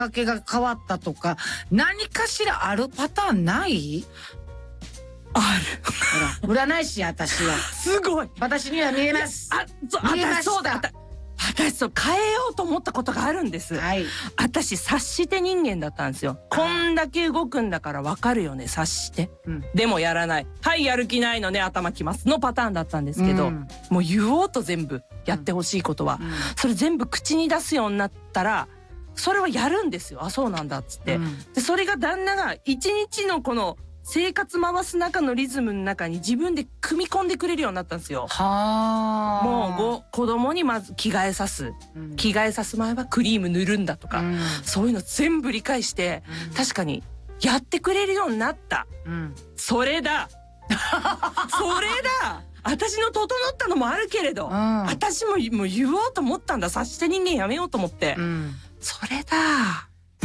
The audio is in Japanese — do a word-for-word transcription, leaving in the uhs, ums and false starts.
かけが変わったとか、何かしらあるパターンない？ あほら、占い師私は。 る。すごい。 私には見えます。 あ、そう、 見えました私そうだ。あた私そう変えようと思ったことがあるんです。 はい。 私察して人間だったんですよ。こんだけ動くんだからわかるよね、察して。 うん。 でもやらない。はい、やる気ないのね、頭きますのパターンだったんですけど、 うん、 もう言おうと全部やってほしいことは、 うん、 それ全部口に出すようになったら、それはやるんですよ。あ、そうなんだっつって。 うん、 で、それが旦那が一日のこの生活回す中のリズムの中に自分で組み込んでくれるようになったんですよ。 はあ。 もうご子供にまず着替えさす、 うん、 着替えさす前はクリーム塗るんだとか、 うん、 そういうの全部理解して、 うん、 確かにやってくれるようになった。 うん、 それだそれだ私の整ったのもあるけれど、 うん、 私ももう言おうと思ったんだ。察して人間やめようと思って、 うん、 それだ。